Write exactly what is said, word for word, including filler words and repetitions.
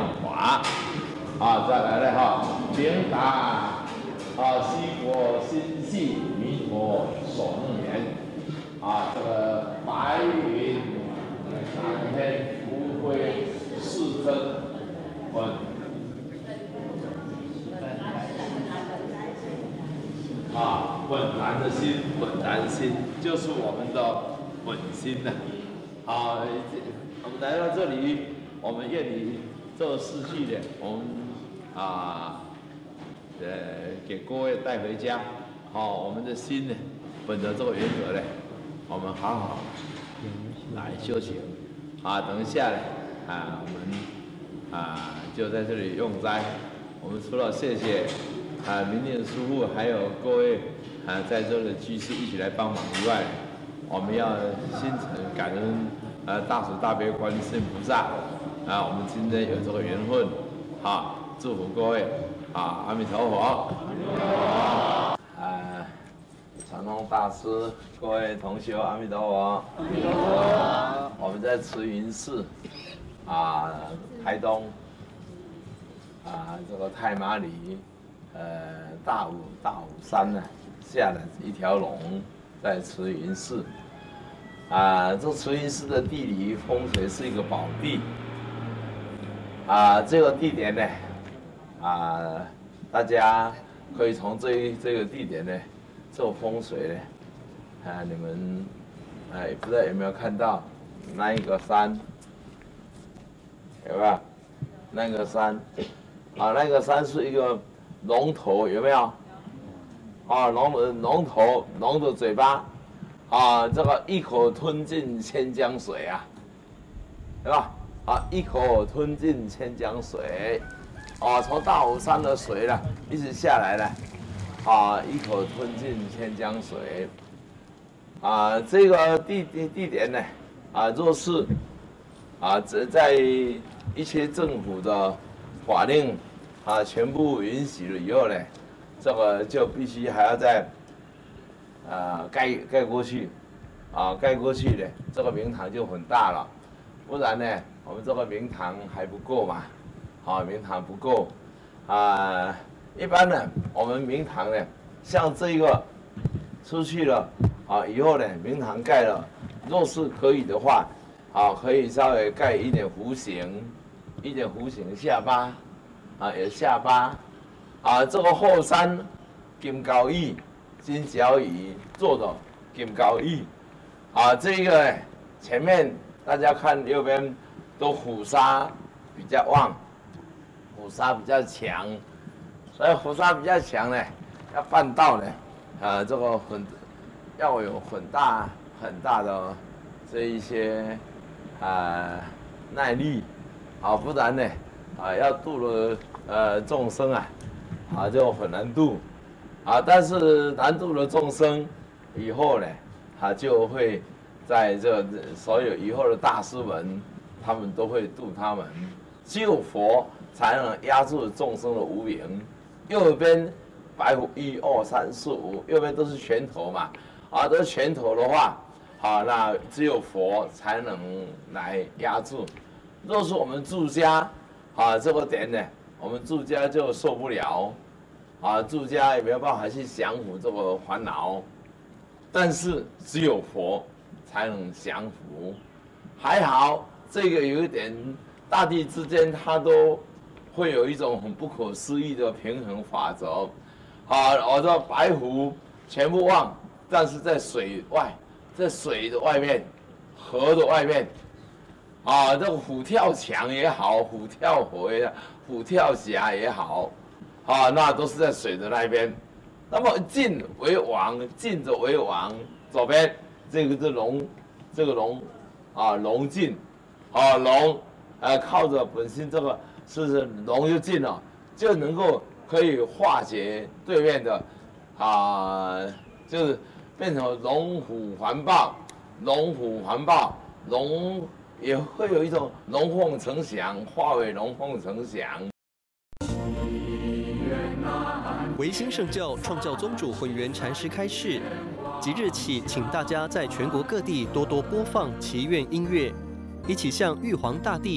法。啊，再来了哈，平达啊，西国心系弥陀所能言。啊，这个白云南天无灰是真本。啊，本然的心，本然心就是我们的本心呐。啊，我们来到这里，我们愿意这四句呢，我们啊，呃，给各位带回家。好、哦，我们的心呢，本着这个原则呢，我们好好来修行。啊，等一下呢，啊，我们啊就在这里用斋。我们除了谢谢啊明念师父，还有各位啊在座的居士一起来帮忙以外，我们要心诚感恩呃大慈大悲观世音菩萨啊，我们今天有这个缘分，啊，祝福各位啊，阿弥陀佛。阿弥陀佛。啊，长隆大师，各位同学，阿弥陀佛。阿弥陀佛。我们在慈云寺啊，台东啊，这个太麻里。呃，大武大武山呢，下了一条龙，在慈云寺。啊，这慈云寺的地理风水是一个宝地。啊，这个地点呢，啊，大家可以从这一这个地点呢，做风水呢，啊，你们哎，不知道有没有看到那一个山，有吧？那个山，啊，那个山是一个。龙头有没有？啊，龙的龙头，龙的嘴巴，啊，这个一口吞进千江水啊，对吧？啊，一口吞进千江水，啊，从大武山的水呢，一直下来了，啊，一口吞进千江水，啊，这个地地地点呢，啊，若是啊，在一些政府的法令。啊，全部允许了以后呢，这个就必须还要再，呃，盖盖过去，啊，盖过去呢，这个明堂就很大了，不然呢，我们这个明堂还不够嘛，啊，明堂不够，啊，一般呢，我们明堂呢，像这个出去了，啊，以后呢，明堂盖了，若是可以的话，啊，可以稍微盖一点弧形，一点弧形下巴。啊，有下巴，啊，这个后山金高椅、金角椅做的金高椅，啊，这个前面大家看右边都虎砂比较旺，虎砂比较强，所以虎砂比较强呢，要办道呢，啊，这个很要有很大很大的这一些啊耐力，啊，不然呢。啊，要度了呃众生啊，啊就很难度，啊，但是难度了众生以后呢，他就会在这所有以后的大师们，他们都会度他们，只有佛才能压住众生的无明。右边白虎一二三四五，右边都是拳头嘛，啊，都是拳头的话，啊，那只有佛才能来压住。若是我们住家。啊，这个点呢，我们住家就受不了，啊，住家也没有办法去降服这个烦恼，但是只有佛才能降服。还好，这个有一点，大地之间它都会有一种很不可思议的平衡法则。啊，我说白虎全部旺，但是在水外，在水的外面，河的外面。啊，这个虎跳墙也好，虎跳河也好，虎跳峡也好，啊，那都是在水的那边。那么进为王，进者为王，左边这个是龙，这个龙，啊，龙进，啊，龙，呃，靠着本身这个是是龙就进了，就能够可以化解对面的，啊，就是变成龙虎环抱，龙虎环抱，龙。也会有一种龙凤呈祥，化为龙凤呈祥。 维新圣教创教宗主混元禅师开示，即日起，请大家在全国各地多多播放祈愿音乐，一起向玉皇大帝